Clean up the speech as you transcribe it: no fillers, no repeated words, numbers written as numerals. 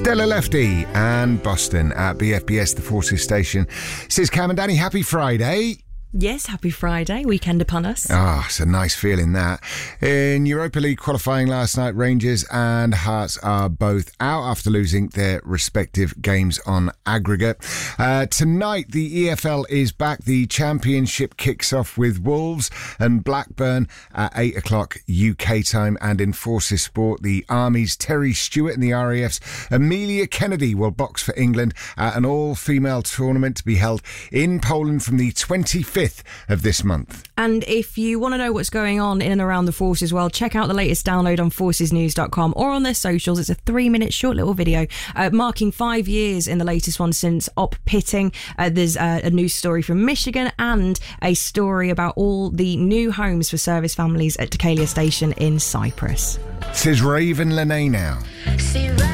Stella Lefty and Boston at BFBS, the Forces station. Says Cam and Danny, happy Friday. Yes, happy Friday, weekend upon us. It's a nice feeling that. In Europa League qualifying last night, Rangers and Hearts are both out after losing their respective games on aggregate. Tonight, the EFL is back. The championship kicks off with Wolves and Blackburn at 8 o'clock UK time. And in Forces Sport, the Army's Terry Stewart and the RAF's Amelia Kennedy will box for England at an all-female tournament to be held in Poland from the 25th of this month. And if you want to know what's going on in and around the Forces world, check out the latest download on forcesnews.com or on their socials. It's a 3-minute short little video marking 5 years in the latest one since Op Pitting. There's a news story from Michigan and a story about all the new homes for service families at Decalia Station in Cyprus. Says Raven Lene now.